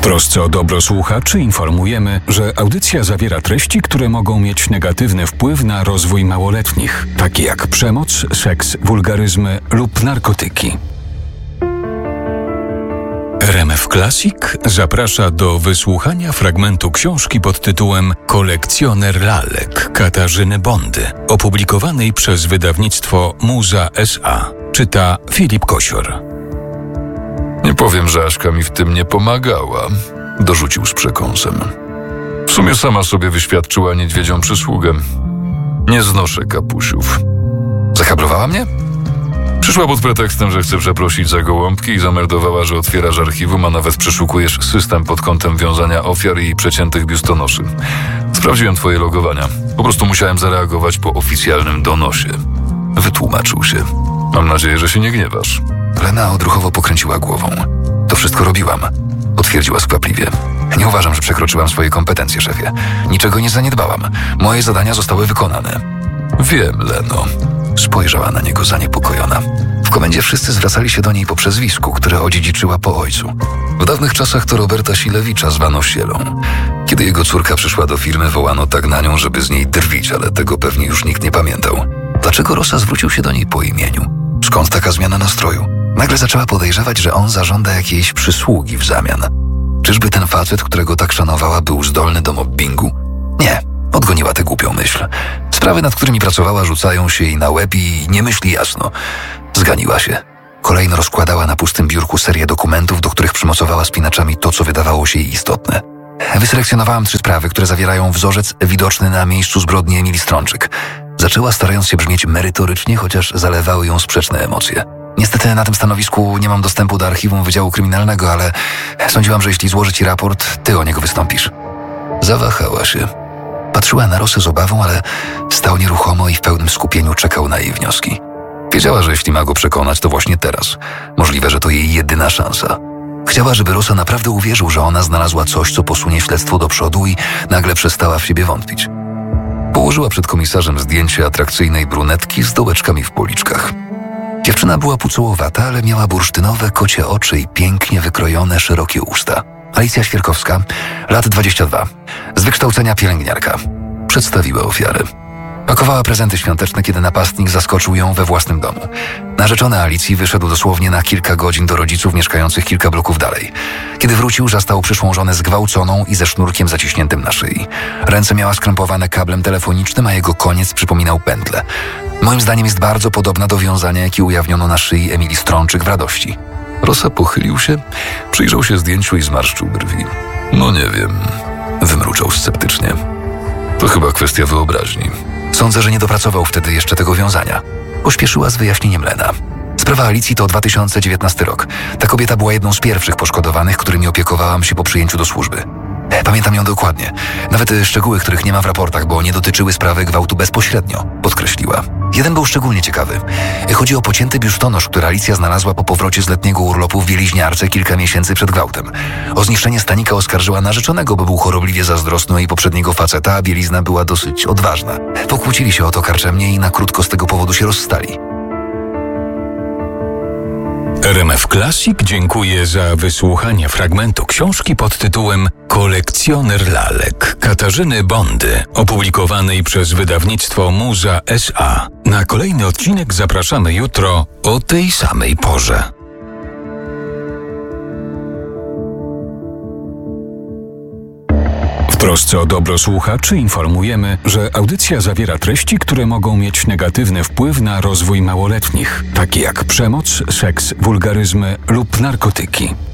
trosce o dobro słuchaczy informujemy, że audycja zawiera treści, które mogą mieć negatywny wpływ na rozwój małoletnich, takie jak przemoc, seks, wulgaryzmy lub narkotyki. RMF Classic zaprasza do wysłuchania fragmentu książki pod tytułem Kolekcjoner lalek Katarzyny Bondy, opublikowanej przez wydawnictwo Muza S.A. Czyta Filip Kosior. Nie powiem, że Aśka mi w tym nie pomagała, dorzucił z przekąsem. W sumie sama sobie wyświadczyła niedźwiedzią przysługę. Nie znoszę kapusiów. Zakablowała mnie? Przyszła pod pretekstem, że chce przeprosić za gołąbki i zameldowała, że otwierasz archiwum, a nawet przeszukujesz system pod kątem wiązania ofiar i przeciętych biustonoszy. Sprawdziłem twoje logowania. Po prostu musiałem zareagować po oficjalnym donosie. Wytłumaczył się. Mam nadzieję, że się nie gniewasz. Lena odruchowo pokręciła głową. To wszystko robiłam, potwierdziła skwapliwie. Nie uważam, że przekroczyłam swoje kompetencje, szefie. Niczego nie zaniedbałam. Moje zadania zostały wykonane. Wiem, Leno. Spojrzała na niego zaniepokojona. W komendzie wszyscy zwracali się do niej po przezwisku, które odziedziczyła po ojcu. W dawnych czasach to Roberta Silewicza zwano Sielą. Kiedy jego córka przyszła do firmy, wołano tak na nią, żeby z niej drwić, ale tego pewnie już nikt nie pamiętał. Dlaczego Rosa zwrócił się do niej po imieniu? Skąd taka zmiana nastroju? Nagle zaczęła podejrzewać, że on zażąda jakiejś przysługi w zamian. Czyżby ten facet, którego tak szanowała, był zdolny do mobbingu? Nie, odgoniła tę głupią myśl. Sprawy, nad którymi pracowała, rzucają się jej na łeb i nie myśli jasno. Zganiła się. Kolejno rozkładała na pustym biurku serię dokumentów, do których przymocowała spinaczami to, co wydawało się jej istotne. Wyselekcjonowałam 3 sprawy, które zawierają wzorzec widoczny na miejscu zbrodni Emilii Strączyk. Zaczęła, starając się brzmieć merytorycznie, chociaż zalewały ją sprzeczne emocje. Niestety na tym stanowisku nie mam dostępu do archiwum Wydziału Kryminalnego, ale sądziłam, że jeśli złożę ci raport, ty o niego wystąpisz. Zawahała się. Patrzyła na Rosę z obawą, ale stał nieruchomo i w pełnym skupieniu czekał na jej wnioski. Wiedziała, że jeśli ma go przekonać, to właśnie teraz. Możliwe, że to jej jedyna szansa. Chciała, żeby Rosa naprawdę uwierzył, że ona znalazła coś, co posunie śledztwo do przodu i nagle przestała w siebie wątpić. Położyła przed komisarzem zdjęcie atrakcyjnej brunetki z dołeczkami w policzkach. Dziewczyna była pucołowata, ale miała bursztynowe, kocie oczy i pięknie wykrojone, szerokie usta. Alicja Świerkowska, lat 22, z wykształcenia pielęgniarka. Przedstawiła ofiarę. Pakowała prezenty świąteczne, kiedy napastnik zaskoczył ją we własnym domu. Narzeczony Alicji wyszedł dosłownie na kilka godzin do rodziców mieszkających kilka bloków dalej. Kiedy wrócił, zastał przyszłą żonę zgwałconą i ze sznurkiem zaciśniętym na szyi. Ręce miała skrępowane kablem telefonicznym, a jego koniec przypominał pętlę. Moim zdaniem jest bardzo podobna do wiązania, jakie ujawniono na szyi Emilii Strączyk w Radości. Rosa pochylił się, przyjrzał się zdjęciu i zmarszczył brwi. No nie wiem, Wymruczał sceptycznie. to chyba kwestia wyobraźni. Sądzę, że nie dopracował wtedy jeszcze tego wiązania. Pośpieszyła z wyjaśnieniem Lena. Sprawa Alicji to 2019 rok. Ta kobieta była jedną z pierwszych poszkodowanych, którymi opiekowałam się po przyjęciu do służby. Pamiętam ją dokładnie. Nawet szczegóły, których nie ma w raportach, bo nie dotyczyły sprawy gwałtu bezpośrednio, podkreśliła. Jeden był szczególnie ciekawy. Chodzi o pocięty biustonosz, który Alicja znalazła po powrocie z letniego urlopu w Wieliźniarce kilka miesięcy przed gwałtem. O zniszczenie stanika oskarżyła narzeczonego, bo był chorobliwie zazdrosny o jej poprzedniego faceta, a bielizna była dosyć odważna. Pokłócili się o to karczemnie i na krótko z tego powodu się rozstali. RMF Classic dziękuję za wysłuchanie fragmentu książki pod tytułem Kolekcjoner lalek Katarzyny Bondy, opublikowanej przez wydawnictwo Muza S.A. Na kolejny odcinek zapraszamy jutro o tej samej porze. W trosce o dobro słuchaczy informujemy, że audycja zawiera treści, które mogą mieć negatywny wpływ na rozwój małoletnich, takie jak przemoc, seks, wulgaryzmy lub narkotyki.